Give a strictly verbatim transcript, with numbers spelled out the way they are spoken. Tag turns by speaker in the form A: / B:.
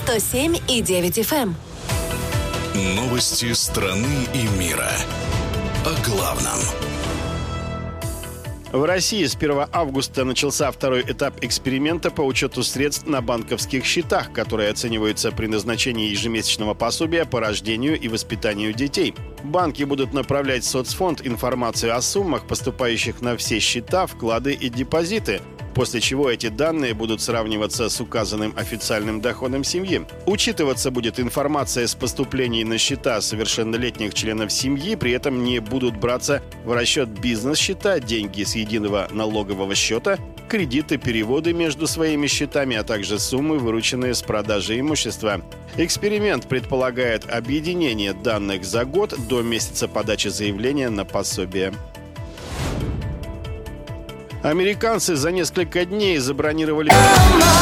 A: сто семь и девять эф эм.
B: Новости страны и мира. О главном.
C: В России с первого августа начался второй этап эксперимента по учету средств на банковских счетах, которые оцениваются при назначении ежемесячного пособия по рождению и воспитанию детей. Банки будут направлять в соцфонд информацию о суммах, поступающих на все счета, вклады и депозиты, после чего эти данные будут сравниваться с указанным официальным доходом семьи. Учитываться будет информация с поступлений на счета совершеннолетних членов семьи, при этом не будут браться в расчет бизнес-счета, деньги с единого налогового счета, кредиты, переводы между своими счетами, а также суммы, вырученные с продажи имущества. Эксперимент предполагает объединение данных за год до месяца подачи заявления на пособие. Американцы за несколько дней забронировали